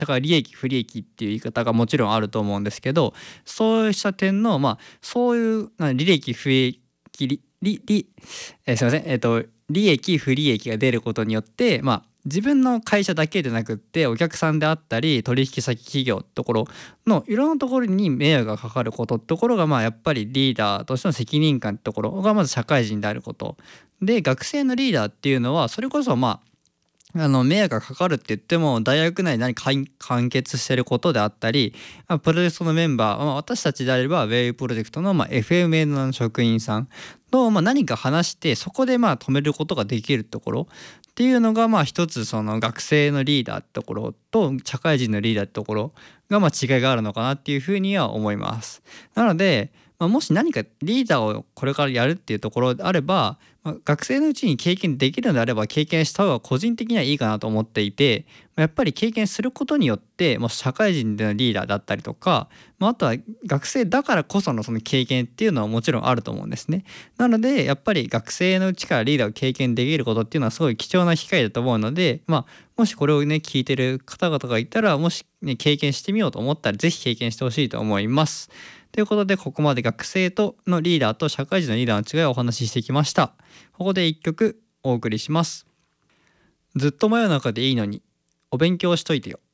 だから利益不利益っていう言い方がもちろんあると思うんですけど、そうした点のそういう利益不利益すいません利益不利益が出ることによって、自分の会社だけでなくってお客さんであったり取引先企業ってところのいろんなところに迷惑がかかることってところがやっぱりリーダーとしての責任感ってところがまず社会人であることで、学生のリーダーっていうのはそれこそ迷惑がかかるって言っても大学内に完結してることであったり、プロジェクトのメンバー、私たちであればウェイプロジェクトのFMN の職員さんと何か話してそこで止めることができるところっていうのが一つその学生のリーダーってところと社会人のリーダーってところが違いがあるのかなっていうふうには思います。なのでもし何かリーダーをこれからやるっていうところであれば、学生のうちに経験できるのであれば経験した方が個人的にはいいかなと思っていて、やっぱり経験することによって社会人でのリーダーだったりとか、あとは学生だからこそのその経験っていうのはもちろんあると思うんですね。なのでやっぱり学生のうちからリーダーを経験できることっていうのはすごい貴重な機会だと思うので、もしこれをね聞いてる方々がいたら、もしね経験してみようと思ったらぜひ経験してほしいと思います。ということでここまで学生のリーダーと社会人のリーダーの違いをお話ししてきました。ここで一曲お送りします。ずっと真夜中でいいのにお勉強しといてよ。